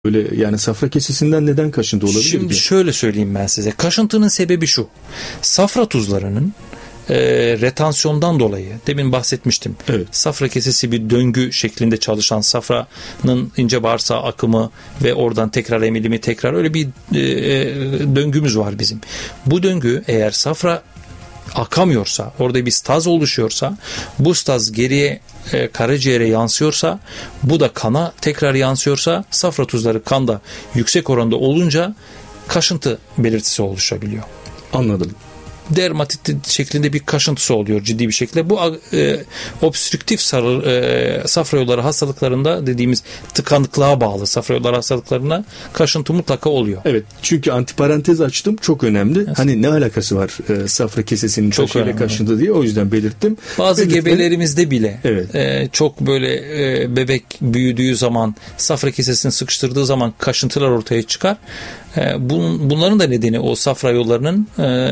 Böyle yani safra kesesinden neden kaşıntı olabilir Şimdi ki? şöyle söyleyeyim ben size. Kaşıntının sebebi şu. Safra tuzlarının retansiyondan dolayı, demin bahsetmiştim. Evet. Safra kesesi bir döngü şeklinde çalışan, safranın ince bağırsağı akımı ve oradan tekrar emilimi, tekrar öyle bir döngümüz var bizim. Bu döngü eğer safra akamıyorsa, orada bir staz oluşuyorsa, bu staz geriye karaciğere yansıyorsa, bu da kana tekrar yansıyorsa, safra tuzları kanda yüksek oranda olunca kaşıntı belirtisi oluşabiliyor. Anladım. Dermatit şeklinde bir kaşıntısı oluyor ciddi bir şekilde. Bu obstrüktif safra yolları hastalıklarında dediğimiz tıkanıklığa bağlı safra yolları hastalıklarına kaşıntı mutlaka oluyor. Evet, çünkü antiparantez açtım, çok önemli. Evet. Hani ne alakası var safra kesesinin taşıyla kaşıntı diye, o yüzden belirttim. Bazı gebelerimizde bile evet. Çok böyle bebek büyüdüğü zaman, safra kesesini sıkıştırdığı zaman kaşıntılar ortaya çıkar. Bunların da nedeni o safra yollarının,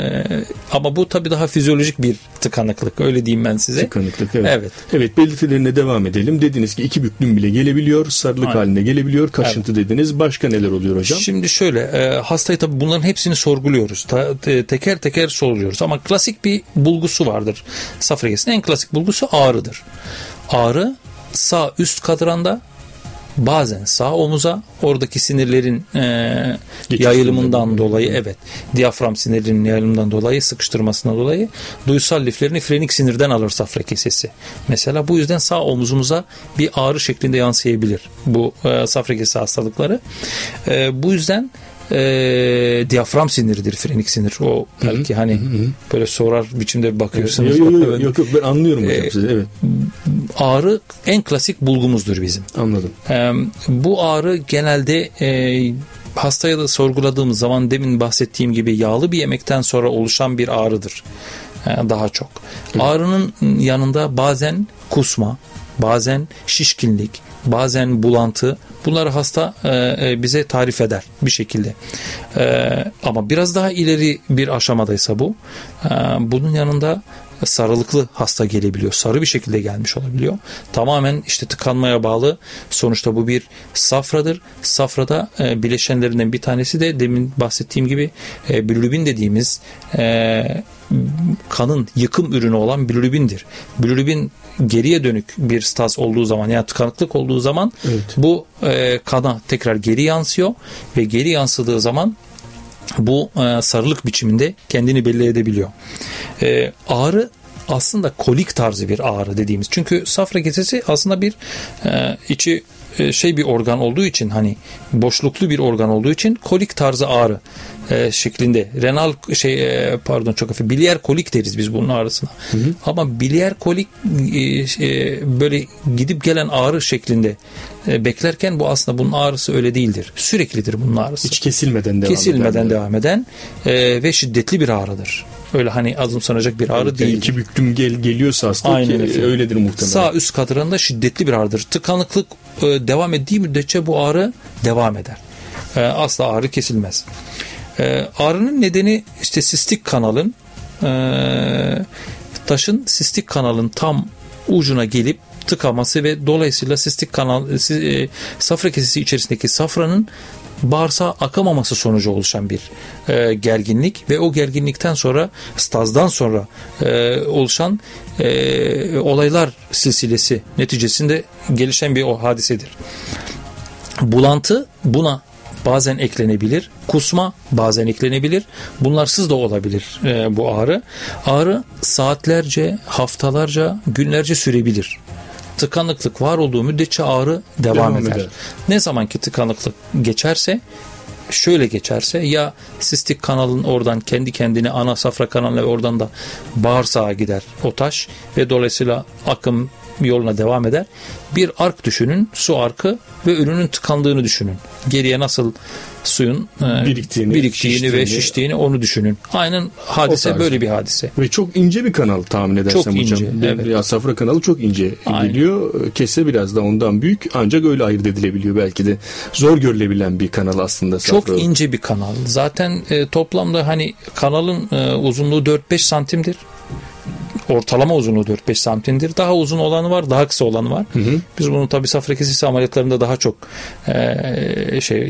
ama bu tabii daha fizyolojik bir tıkanıklık, öyle diyeyim ben size. Tıkanıklık, evet. Evet, belirtilerine devam edelim. Dediniz ki 2 büklüm bile gelebiliyor, sarılık haline gelebiliyor, kaşıntı dediniz. Başka neler oluyor hocam? Şimdi şöyle, hastayı tabii bunların hepsini sorguluyoruz. Teker teker soruyoruz ama klasik bir bulgusu vardır. Safra kesesinin en klasik bulgusu ağrıdır. Ağrı sağ üst kadranda, bazen sağ omuza, oradaki sinirlerin yayılımından dolayı, diyafram sinirlerinin yayılımından dolayı, sıkıştırmasından dolayı duysal liflerini frenik sinirden alır safra kesesi. Mesela bu yüzden sağ omuzumuza bir ağrı şeklinde yansıyabilir bu safra kesesi hastalıkları. Bu yüzden diyafram siniridir frenik sinir. O belki böyle sorar biçimde bakıyorsunuz. Yok ben anlıyorum hocam size. Evet. Ağrı en klasik bulgumuzdur bizim. Anladım. Bu ağrı genelde hastaya da sorguladığımız zaman demin bahsettiğim gibi yağlı bir yemekten sonra oluşan bir ağrıdır. Daha çok. Evet. Ağrının yanında bazen kusma, bazen şişkinlik, bazen bulantı, bunları hasta bize tarif eder bir şekilde. Ama biraz daha ileri bir aşamadaysa bu, bunun yanında sarılıklı hasta gelebiliyor. Sarı bir şekilde gelmiş olabiliyor. Tamamen işte tıkanmaya bağlı. Sonuçta bu bir safradır. Safrada bileşenlerinden bir tanesi de demin bahsettiğim gibi bilirubin dediğimiz kanın yıkım ürünü olan bilirubindir. Bilirubin geriye dönük bir staz olduğu zaman, yani tıkanıklık olduğu zaman bu kana tekrar geri yansıyor ve geri yansıdığı zaman bu sarılık biçiminde kendini belli edebiliyor. Ağrı aslında kolik tarzı bir ağrı dediğimiz. Çünkü safra kesesi aslında bir içi bir organ olduğu için, hani boşluklu bir organ olduğu için kolik tarzı ağrı şeklinde. Renal biliyer kolik deriz biz bunun ağrısına. Ama biliyer kolik böyle gidip gelen ağrı şeklinde beklerken, bu aslında bunun ağrısı öyle değildir. Süreklidir bunun ağrısı. Hiç kesilmeden devam eden ve şiddetli bir ağrıdır. Öyle hani azımsanacak bir ağrı değil. 2 büklüm geliyorsa hasta öyledir muhtemelen. Sağ üst kadranında şiddetli bir ağrıdır. Tıkanıklık devam ettiği müddetçe bu ağrı devam eder. Asla ağrı kesilmez. Ağrının nedeni işte sistik kanalın taşın sistik kanalın tam ucuna gelip tıkaması ve dolayısıyla sistik kanal safra kesesi içerisindeki safranın bağırsağa akamaması sonucu oluşan bir gerginlik ve o gerginlikten sonra, stazdan sonra oluşan olaylar silsilesi neticesinde gelişen bir o hadisedir. Bulantı buna bazen eklenebilir. Kusma bazen eklenebilir. Bunlarsız da olabilir bu ağrı. Ağrı saatlerce, haftalarca, günlerce sürebilir. Tıkanıklık var olduğu müddetçe ağrı devam eder. Ne zamanki tıkanıklık geçerse, şöyle geçerse, ya sistik kanalın oradan kendi kendine ana safra kanalına ve oradan da bağırsağa gider o taş ve dolayısıyla akım yoluna devam eder. Bir ark düşünün, su arkı ve ürünün tıkandığını düşünün. Geriye nasıl suyun biriktiğini ve şiştiğini onu düşünün. Aynen hadise böyle bir hadise. Ve çok ince bir kanal tahmin edersem çok hocam. Ince, ya safra kanalı çok ince geliyor. Kese biraz da ondan büyük, ancak öyle ayırt edilebiliyor. Belki de zor görülebilen bir kanal aslında safra. Çok ince bir kanal. Zaten toplamda hani kanalın uzunluğu 4-5 santimdir. ortalama uzunluğu 4-5 santimdir. Daha uzun olanı var, daha kısa olanı var. Biz bunu tabii safra kesesi ameliyatlarında daha çok